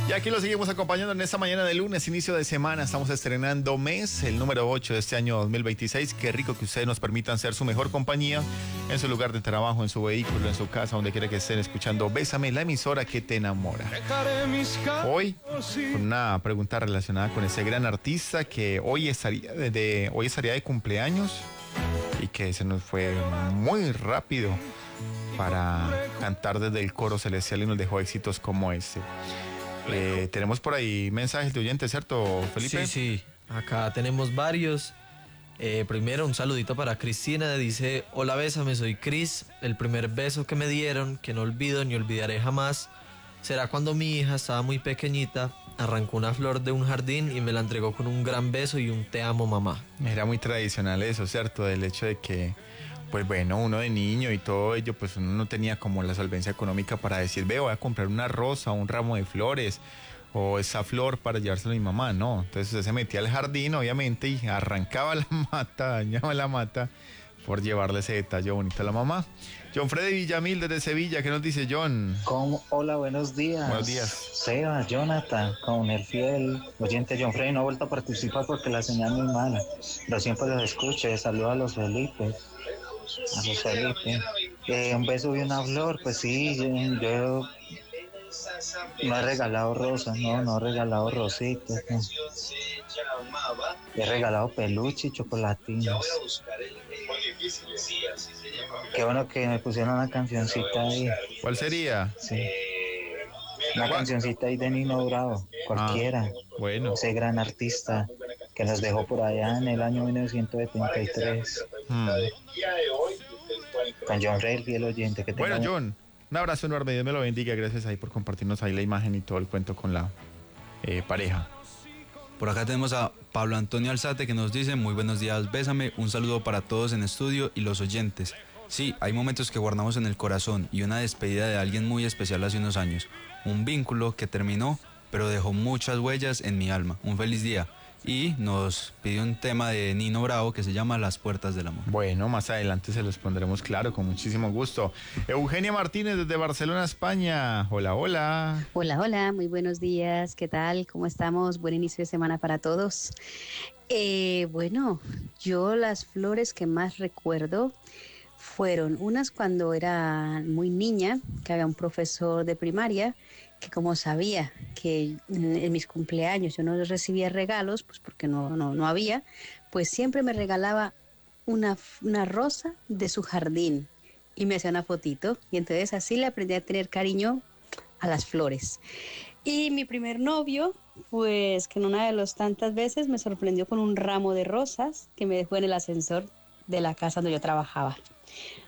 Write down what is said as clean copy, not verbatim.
Y aquí lo seguimos acompañando en esta mañana de lunes, inicio de semana. Estamos estrenando mes, el número 8 de este año 2026. Qué rico que ustedes nos permitan ser su mejor compañía en su lugar de trabajo, en su vehículo, en su casa, donde quiera que estén escuchando Bésame, la emisora que te enamora. Hoy, con una pregunta relacionada con ese gran artista que hoy estaría de cumpleaños y que se nos fue muy rápido para cantar desde el coro celestial y nos dejó éxitos como este. Tenemos por ahí mensajes de oyentes, ¿cierto, Felipe? Sí, acá tenemos varios. Primero, un saludito para Cristina. Dice: hola, bésame, soy Cris. El primer beso que me dieron, que no olvido ni olvidaré jamás, será cuando mi hija estaba muy pequeñita, arrancó una flor de un jardín y me la entregó con un gran beso y un te amo, mamá. Era muy tradicional eso, ¿cierto? Del hecho de que, pues bueno, uno de niño y todo ello, pues uno no tenía como la solvencia económica para decir, voy a comprar una rosa, un ramo de flores o esa flor para llevárselo a mi mamá, no. Entonces usted se metía al jardín, obviamente, y arrancaba la mata, dañaba la mata por llevarle ese detalle bonito a la mamá. John Freddy Villamil desde Sevilla, ¿qué nos dice John? Hola, buenos días. Buenos días. Seba, Jonathan, con el fiel oyente John Freddy, no ha vuelto a participar porque la señal es muy mala, pero siempre los escucho. Saludos a los Felipe. Un beso y una flor, pues sí, yo no he regalado rosas, no he regalado rositas, no. He regalado peluche y chocolatinos. Qué bueno que me pusieron una cancioncita ahí. ¿Cuál sería? Sí. Una cancioncita ahí de Nino Bravo, cualquiera. Bueno. Ese gran artista que nos dejó por allá en el año 1973. Con John Freddy, el fiel oyente. Que bueno, John, un abrazo enorme, Dios me lo bendiga. Gracias ahí por compartirnos ahí la imagen y todo el cuento con la pareja. Por acá tenemos a Pablo Antonio Alzate que nos dice: muy buenos días, bésame, un saludo para todos en estudio y los oyentes. Sí, hay momentos que guardamos en el corazón y una despedida de alguien muy especial hace unos años. Un vínculo que terminó, pero dejó muchas huellas en mi alma. Un feliz día. Y nos pidió un tema de Nino Bravo que se llama Las Puertas del Amor. Bueno, más adelante se los pondremos claro, con muchísimo gusto. Eugenia Martínez desde Barcelona, España. Hola, hola. Hola, hola, muy buenos días. ¿Qué tal? ¿Cómo estamos? Buen inicio de semana para todos. Bueno, yo las flores que más recuerdo fueron unas cuando era muy niña, que había un profesor de primaria que, como sabía que en mis cumpleaños yo no recibía regalos, pues porque no había, pues siempre me regalaba una rosa de su jardín y me hacía una fotito, y entonces así le aprendí a tener cariño a las flores. Y mi primer novio, pues que en una de las tantas veces me sorprendió con un ramo de rosas que me dejó en el ascensor de la casa donde yo trabajaba.